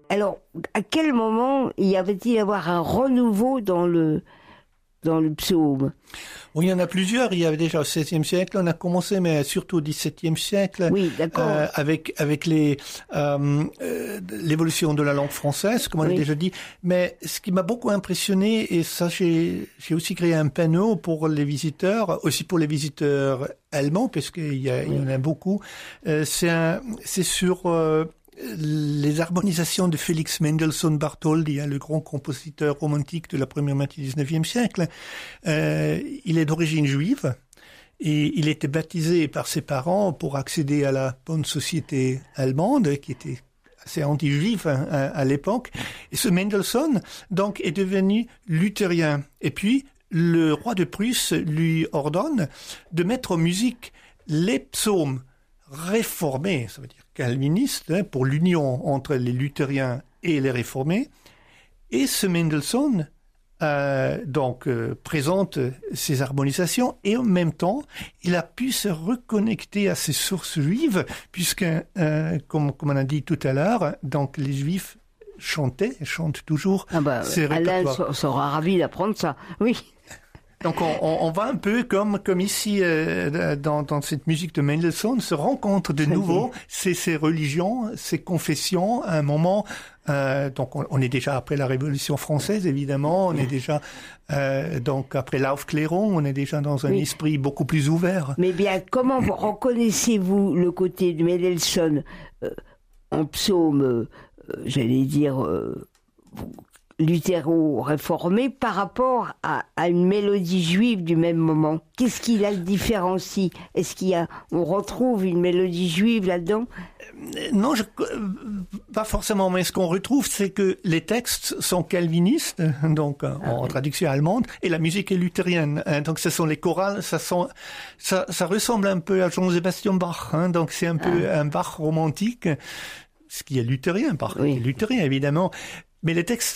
Alors, à quel moment y avait-il avoir un renouveau dans le psaume? Oui, il y en a plusieurs. Il y avait déjà au XVIe siècle, on a commencé, mais surtout au XVIIe siècle, Oui, d'accord. avec l'évolution de la langue française, comme on l'a déjà dit. Mais ce qui m'a beaucoup impressionné, et ça, j'ai aussi créé un panneau pour les visiteurs, aussi pour les visiteurs allemands, parce qu'il y en a beaucoup. C'est sur les harmonisations de Félix Mendelssohn Bartholdy, le grand compositeur romantique de la première moitié du XIXe siècle. Il est d'origine juive et il était baptisé par ses parents pour accéder à la bonne société allemande, qui était assez anti-juif à l'époque. Et ce Mendelssohn, donc, est devenu luthérien. Et puis, le roi de Prusse lui ordonne de mettre en musique les psaumes réformés, ça veut dire calvinistes, pour l'union entre les luthériens et les réformés. Et ce Mendelssohn présente ces harmonisations et en même temps, il a pu se reconnecter à ses sources juives puisque, comme on a dit tout à l'heure, donc les Juifs chantent toujours ces répertoires. Alain sera ravi d'apprendre ça, oui. Donc on va un peu comme ici dans cette musique de Mendelssohn se rencontrent de nouveau ces religions, ces confessions à un moment. Donc on est déjà après la Révolution française évidemment, on est déjà donc après l'Aufklärung, on est déjà dans un esprit beaucoup plus ouvert. Mais bien comment reconnaissez-vous le côté de Mendelssohn en psaume, j'allais dire luthéro-réformé par rapport à une mélodie juive du même moment? Qu'est-ce qui la différencie? Est-ce on retrouve une mélodie juive là-dedans? Non, pas forcément, mais ce qu'on retrouve, c'est que les textes sont calvinistes, donc en traduction allemande, et la musique est luthérienne. Donc ce sont les chorales, ça ressemble un peu à Jean-Sébastien Bach, donc c'est un peu un Bach romantique, ce qui est luthérien, luthérien évidemment. Mais les textes